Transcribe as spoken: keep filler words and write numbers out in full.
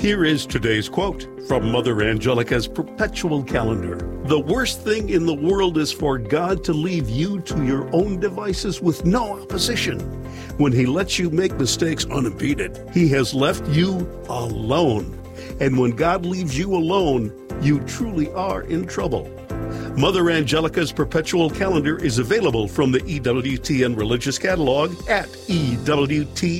Here is today's quote from Mother Angelica's Perpetual Calendar. The worst thing in the world is for God to leave you to your own devices with no opposition. When he lets you make mistakes unimpeded, he has left you alone. And when God leaves you alone, you truly are in trouble. Mother Angelica's Perpetual Calendar is available from the E W T N Religious Catalog at E W T